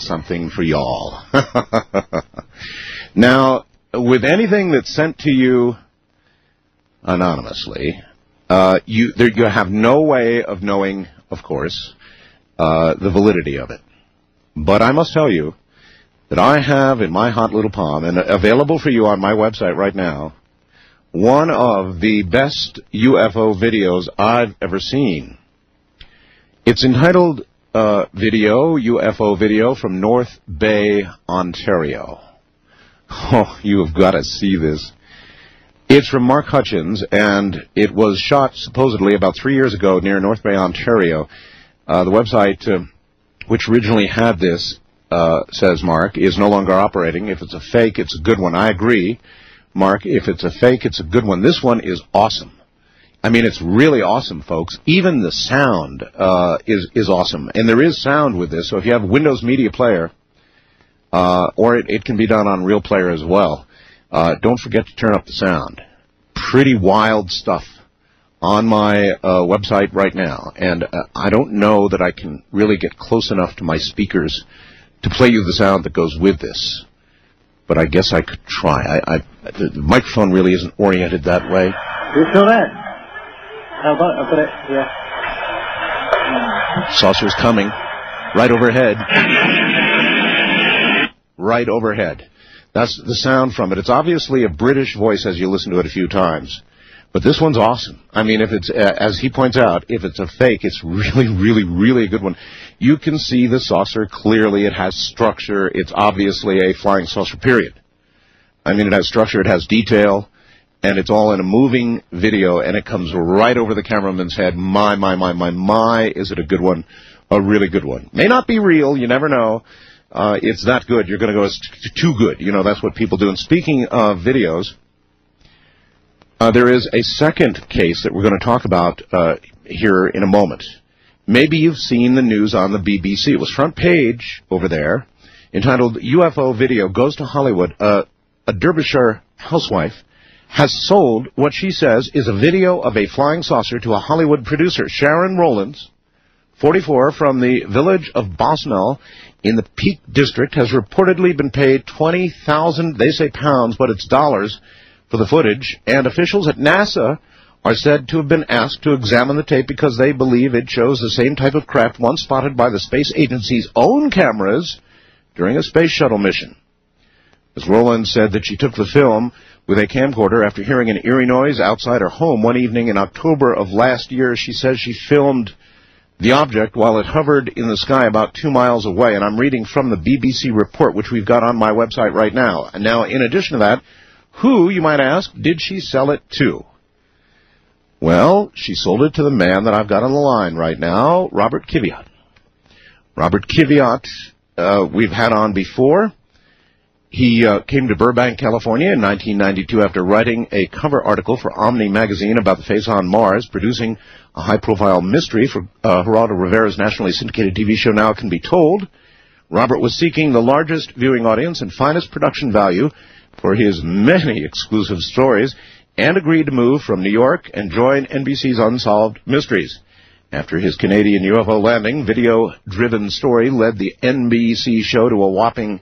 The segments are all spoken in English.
something for y'all. Now, with anything that's sent to you anonymously, you have no way of knowing, of course, the validity of it. But I must tell you that I have in my hot little palm, and available for you on my website right now, one of the best UFO videos I've ever seen. It's entitled UFO Video from North Bay, Ontario. Oh, you have got to see this. It's from Mark Hutchins, and it was shot supposedly about 3 years ago near North Bay, Ontario. The website which originally had this, says Mark, is no longer operating. If it's a fake, it's a good one. I agree, Mark. If it's a fake, it's a good one. This one is awesome. I mean, it's really awesome, folks. Even the sound is awesome. And there is sound with this, so if you have a Windows Media Player, or it can be done on Real Player as well, don't forget to turn up the sound. Pretty wild stuff on my website right now. And I don't know that I can really get close enough to my speakers to play you the sound that goes with this. But I guess I could try. The microphone really isn't oriented that way. You still there? I've got it, yeah. Saucer's coming. Right overhead. Right overhead. That's the sound from it. It's obviously a British voice as you listen to it a few times. But this one's awesome. I mean, if it's, as he points out, if it's a fake, it's really, really, really a good one. You can see the saucer clearly. It has structure. It's obviously a flying saucer, period. I mean, it has structure, it has detail, and it's all in a moving video, and it comes right over the cameraman's head. My, is it a good one? A really good one. May not be real. You never know. It's that good. You're going to go, it's too good. You know, that's what people do. And speaking of videos, there is a second case that we're going to talk about here in a moment. Maybe you've seen the news on the BBC. It was front page over there, entitled UFO Video Goes to Hollywood. A Derbyshire housewife has sold what she says is a video of a flying saucer to a Hollywood producer. Sharon Rowlands, 44, from the village of Bosnell in the Peak District, has reportedly been paid 20,000, they say pounds, but it's dollars, for the footage, and officials at NASA are said to have been asked to examine the tape because they believe it shows the same type of craft once spotted by the space agency's own cameras during a space shuttle mission. Ms. Rowland said that she took the film with a camcorder after hearing an eerie noise outside her home one evening in October of last year. She says she filmed the object while it hovered in the sky about 2 miles away, and I'm reading from the BBC report, which we've got on my website right now. And now, in addition to that, who, you might ask, did she sell it to? Well, she sold it to the man that I've got on the line right now, Robert Kiviat. Robert Kiviat, we've had on before. He came to Burbank, California in 1992 after writing a cover article for Omni magazine about the face on Mars, producing a high-profile mystery for Geraldo Rivera's nationally syndicated TV show Now It Can Be Told. Robert was seeking the largest viewing audience and finest production value for his many exclusive stories, and agreed to move from New York and join NBC's Unsolved Mysteries. After his Canadian UFO landing, video-driven story led the NBC show to a whopping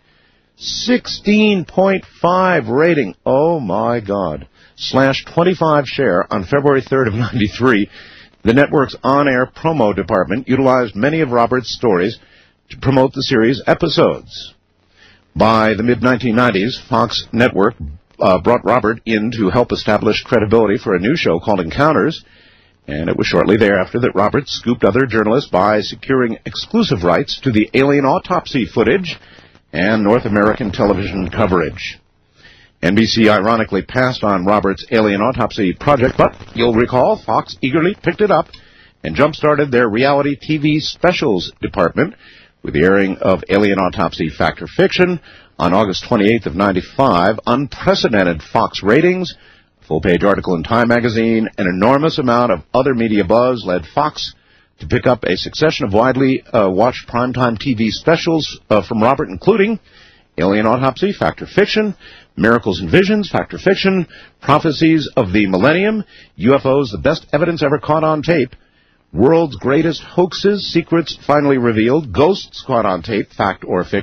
16.5 rating. Oh, my God. /25 share on February 3rd of 93. The network's on-air promo department utilized many of Robert's stories to promote the series' episodes. By the mid-1990s, Fox Network brought Robert in to help establish credibility for a new show called Encounters, and it was shortly thereafter that Robert scooped other journalists by securing exclusive rights to the alien autopsy footage and North American television coverage. NBC ironically passed on Robert's alien autopsy project, but you'll recall Fox eagerly picked it up and jump-started their reality TV specials department with the airing of Alien Autopsy Fact or Fiction on August 28th of 95, unprecedented Fox ratings, a full-page article in Time magazine, an enormous amount of other media buzz led Fox to pick up a succession of widely watched primetime TV specials from Robert, including Alien Autopsy, Fact or Fiction, Miracles and Visions, Fact or Fiction, Prophecies of the Millennium, UFOs, the Best Evidence Ever Caught on Tape, World's Greatest Hoaxes, Secrets Finally Revealed, Ghosts Caught on Tape, Fact or Fiction,